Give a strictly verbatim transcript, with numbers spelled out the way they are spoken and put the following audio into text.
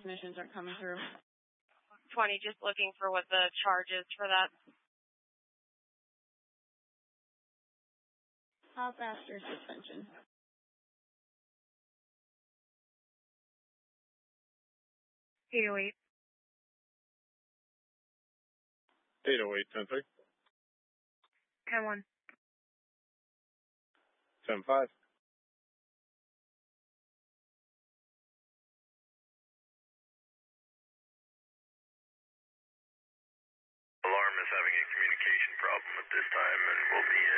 commissions aren't coming through. twenty, just looking for what the charge is for that. Hop after suspension. eight oh eight. eight oh eight, ten three. ten one. ten five. Alarm is having a communication problem at this time and will be